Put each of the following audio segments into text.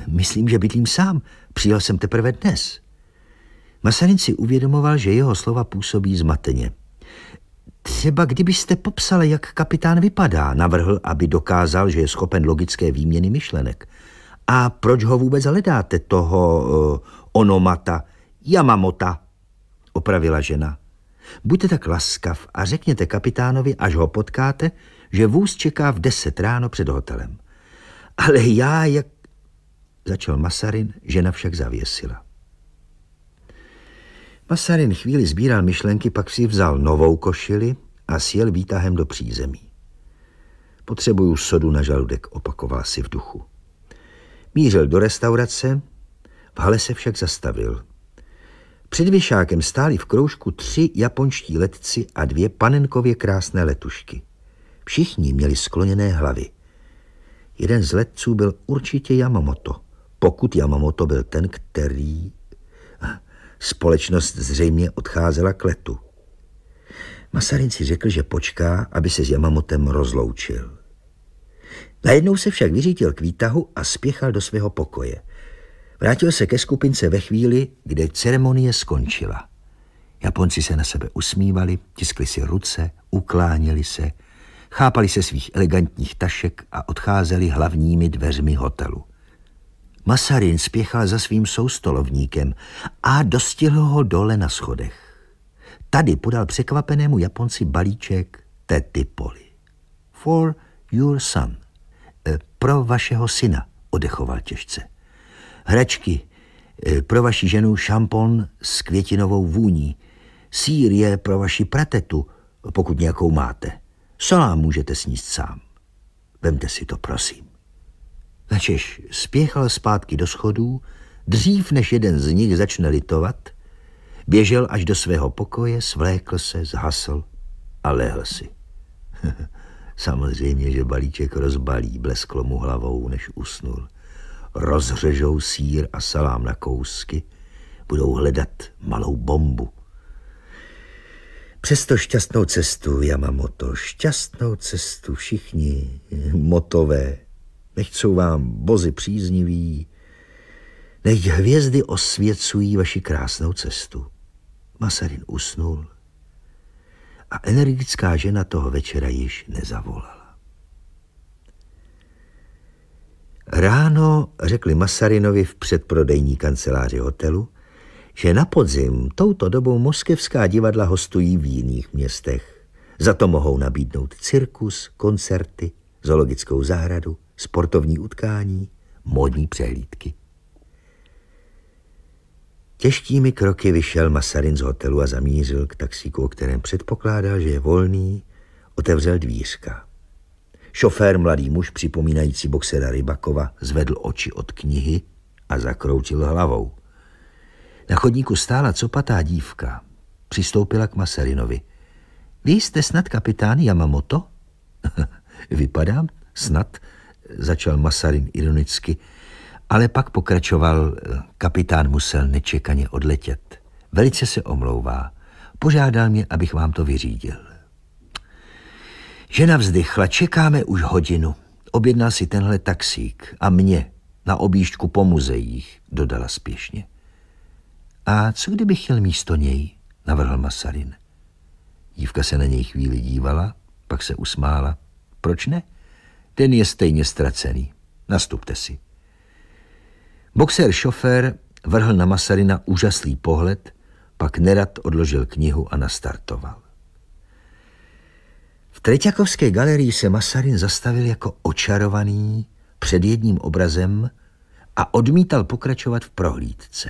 Myslím, že bydlím sám. Přijel jsem teprve dnes. Masaryk si uvědomoval, že jeho slova působí zmateně. Třeba kdybyste popsali, jak kapitán vypadá, navrhl, aby dokázal, že je schopen logické výměny myšlenek. A proč ho vůbec hledáte, toho onomata, Yamamota, opravila žena. Buďte tak laskav a řekněte kapitánovi, až ho potkáte, že vůz čeká v 10 ráno před hotelem. Ale já, jak... Začal Masaryk, žena však zavěsila. Masaryk chvíli sbíral myšlenky, pak si vzal novou košili a sjel výtahem do přízemí. Potřebuju sodu na žaludek, opakoval si v duchu. Mířil do restaurace, v hale se však zastavil. Před věšákem stáli v kroužku 3 japonští letci a 2 panenkově krásné letušky. Všichni měli skloněné hlavy. Jeden z letců byl určitě Yamamoto, pokud Yamamoto byl ten, který... Společnost zřejmě odcházela k letu. Masaryk si řekl, že počká, aby se s Yamamotem rozloučil. Najednou se však vyřítil k výtahu a spěchal do svého pokoje. Vrátil se ke skupince ve chvíli, kde ceremonie skončila. Japonci se na sebe usmívali, tiskli si ruce, ukláněli se, chápali se svých elegantních tašek a odcházeli hlavními dveřmi hotelu. Masaryk spěchal za svým soustolovníkem a dostihl ho dole na schodech. Tady podal překvapenému Japonci balíček Tety Polly. For your son. Pro vašeho syna, odechoval těžce. Hračky, pro vaši ženu šampon s květinovou vůní. Sýr je pro vaši pratetu, pokud nějakou máte. Salám můžete sníst sám. Vemte si to, prosím. Načež spěchal zpátky do schodů, dřív než jeden z nich začne litovat, běžel až do svého pokoje, svlékl se, zhasl a lehl si. Samozřejmě, že balíček rozbalí, blesklo mu hlavou, než usnul. Rozřežou sýr a salám na kousky, budou hledat malou bombu. Přesto šťastnou cestu, Yamamoto, šťastnou cestu všichni motové. Nechť jsou vám bozy přízniví, nechť hvězdy osvěcují vaši krásnou cestu. Masaryk usnul a energická žena toho večera již nezavolala. Ráno řekli Masarykovi v předprodejní kanceláři hotelu, že na podzim touto dobou moskevská divadla hostují v jiných městech. Za to mohou nabídnout cirkus, koncerty, zoologickou zahradu, sportovní utkání, módní přehlídky. Těžkými kroky vyšel Masaryk z hotelu a zamířil k taxíku, o kterém předpokládal, že je volný, otevřel dvířka. Šofér, mladý muž připomínající boxera Rybakova, zvedl oči od knihy a zakroutil hlavou. Na chodníku stála copatá dívka. Přistoupila k Masarykovi. Vy jste snad kapitán Yamamoto? Vypadám snad, začal Masaryk ironicky, ale pak pokračoval, kapitán musel nečekaně odletět. Velice se omlouvá. Požádal mě, abych vám to vyřídil. Žena vzdychla, čekáme už hodinu. Objednal si tenhle taxík a mě na objížďku po muzeích, dodala spěšně. A co kdybych chtěl místo něj, navrhl Masaryk. Dívka se na něj chvíli dívala, pak se usmála. Proč ne? Den je stejně ztracený. Nastupte si. Boxer šofér vrhl na Masaryka úžaslý pohled, pak nerad odložil knihu a nastartoval. V Treťakovské galerii se Masaryk zastavil jako očarovaný před jedním obrazem a odmítal pokračovat v prohlídce.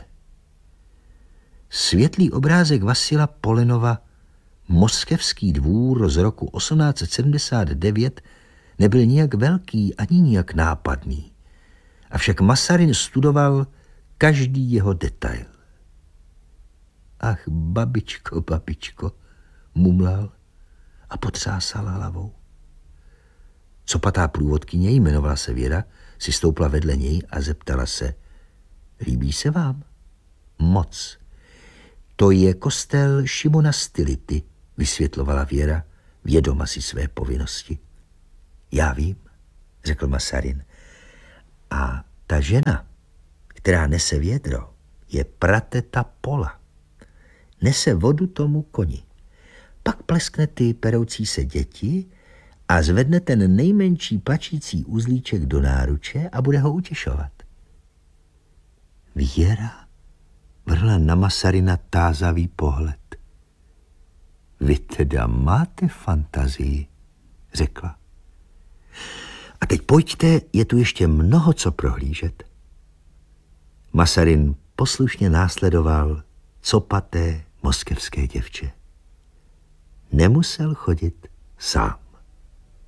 Světlý obrázek Vasila Polenova Moskevský dvůr z roku 1879 nebyl nijak velký ani nijak nápadný. Avšak Masaryk studoval každý jeho detail. Ach, babičko, mumlal a potřásal hlavou. Copatá průvodkyně, jmenovala se Věra, si stoupla vedle něj a zeptala se, líbí se vám? Moc. To je kostel Šimona Stylity, vysvětlovala Věra, vědoma si své povinnosti. Já vím, řekl Masaryk. A ta žena, která nese vědro, je prateta Pola. Nese vodu tomu koni. Pak pleskne ty peroucí se děti a zvedne ten nejmenší plačící uzlíček do náruče a bude ho utěšovat. Věra vrhla na Masarina tázavý pohled. Vy teda máte fantazii, řekla. A teď pojďte, je tu ještě mnoho co prohlížet. Masarin poslušně následoval copaté moskevské děvče. Nemusel chodit sám.